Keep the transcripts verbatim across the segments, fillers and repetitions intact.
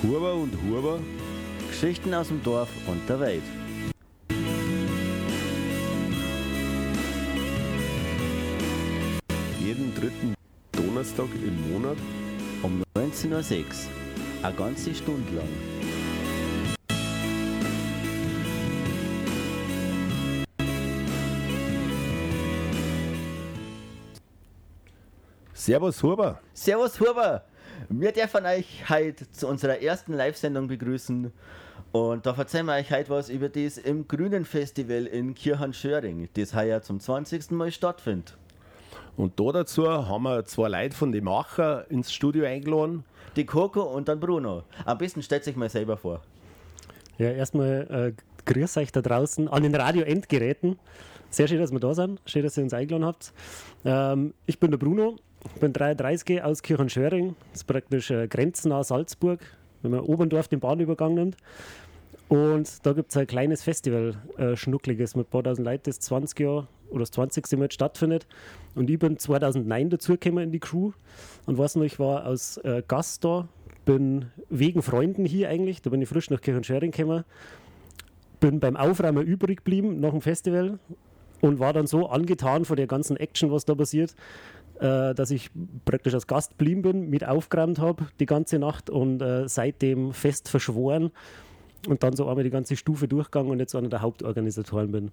Huber und Huber. Geschichten aus dem Dorf und der Welt. Jeden dritten Donnerstag im Monat um neunzehn Uhr sechs. Eine ganze Stunde lang. Servus Huber. Servus Huber! Wir dürfen euch heute zu unserer ersten Live-Sendung begrüßen und da erzählen wir euch heute was über das im Grünen Festival in Kirchhorn-Schöring, das heuer zum zwanzigsten Mal stattfindet. Und da dazu haben wir zwei Leute von den Macher ins Studio eingeladen. Die Coco und dann Bruno. Am besten stellt sich mal selber vor. Ja, erstmal äh, grüß euch da draußen an den Radio-Endgeräten. Sehr schön, dass wir da sind. Schön, dass ihr uns eingeladen habt. Ähm, ich bin der Bruno. Ich bin dreiunddreißig aus Kirchhorn-Schöring, das ist praktisch äh, grenznah Salzburg, wenn man Oberndorf den Bahnübergang nimmt. Und da gibt es ein kleines Festival, äh, schnuckliges, mit ein paar tausend Leuten, das zwanzig Jahre oder das zwanzigste Mal stattfindet. Und ich bin zweitausendneun dazugekommen in die Crew und weiß noch, ich war als äh, Gast da, bin wegen Freunden hier eigentlich, da bin ich frisch nach Kirchhorn-Schöring gekommen, bin beim Aufräumen übrig geblieben nach dem Festival und war dann so angetan von der ganzen Action, was da passiert, dass ich praktisch als Gast geblieben bin, mit aufgeräumt habe die ganze Nacht und äh, seitdem fest verschworen und dann so einmal die ganze Stufe durchgegangen und jetzt einer der Hauptorganisatoren bin.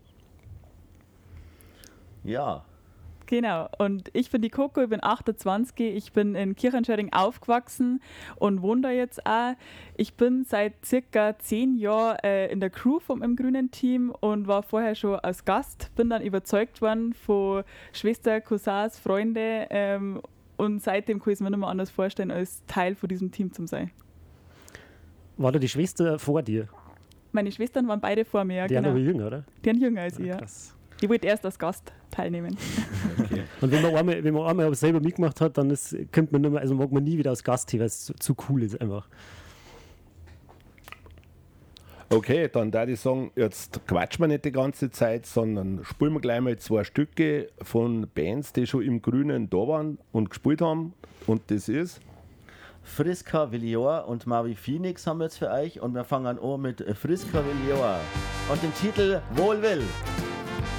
Ja. Genau, und ich bin die Coco, ich bin achtundzwanzig, ich bin in Kirchhorn-Schöring aufgewachsen und wohne da jetzt auch. Ich bin seit circa zehn Jahren äh, in der Crew vom im grünen Team und war vorher schon als Gast, bin dann überzeugt worden von Schwester, Cousins, Freunde ähm, und seitdem kann ich es mir nicht mehr anders vorstellen, als Teil von diesem Team zu sein. War da die Schwester vor dir? Meine Schwestern waren beide vor mir, die genau. Die sind aber jünger, oder? Die sind jünger als ja, ich, ja. Krass. Ich wollte erst als Gast teilnehmen. Okay. Und wenn man einmal, wenn man einmal selber mitgemacht hat, dann ist, kommt man nicht mehr, also mag man nie wieder als Gast hier, weil es zu, zu cool ist einfach. Okay, dann da ich sagen, jetzt quatschen wir nicht die ganze Zeit, sondern spielen wir gleich mal zwei Stücke von Bands, die schon im Grünen da waren und gespielt haben. Und das ist Friska Villior und Mavi Phoenix haben wir jetzt für euch und wir fangen an mit Friska Villior und dem Titel Wohlwill.